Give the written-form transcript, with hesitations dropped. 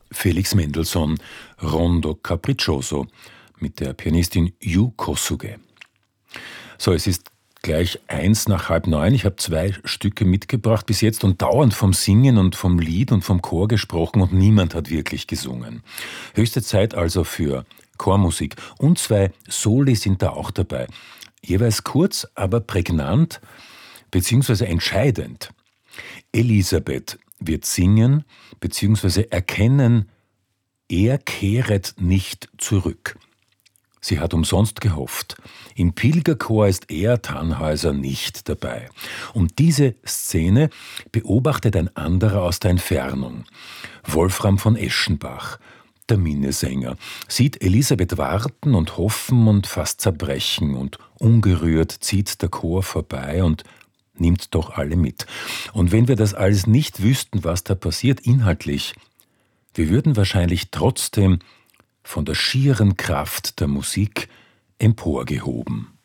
Felix Mendelssohn, Rondo Capriccioso mit der Pianistin Yu Kosuge. So, es ist gleich 8:01. Ich habe 2 Stücke mitgebracht bis jetzt und dauernd vom Singen und vom Lied und vom Chor gesprochen und niemand hat wirklich gesungen. Höchste Zeit also für Chormusik. Und 2 Soli sind da auch dabei. Jeweils kurz, aber prägnant bzw. entscheidend. Elisabeth wird singen bzw. erkennen, er kehret nicht zurück. Sie hat umsonst gehofft. Im Pilgerchor ist er, Tannhäuser, nicht dabei. Und diese Szene beobachtet ein anderer aus der Entfernung. Wolfram von Eschenbach, der Minnesänger, sieht Elisabeth warten und hoffen und fast zerbrechen und ungerührt zieht der Chor vorbei und nimmt doch alle mit. Und wenn wir das alles nicht wüssten, was da passiert inhaltlich, wir würden wahrscheinlich trotzdem von der schieren Kraft der Musik emporgehoben.